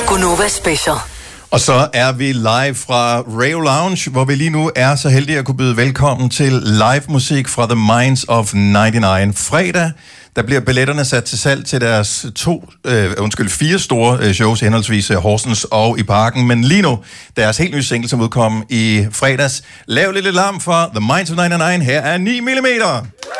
Gunova Special. Og så er vi live fra Rave Lounge, hvor vi lige nu er så heldige at kunne byde velkommen til live musik fra The Minds of 99. Fredag, der bliver billetterne sat til salg til deres fire store shows, henholdsvis Horsens og i Parken. Men lige nu, deres helt nye single, som udkom i fredags. Lav lidt larm for The Minds of 99. Her er 9 mm.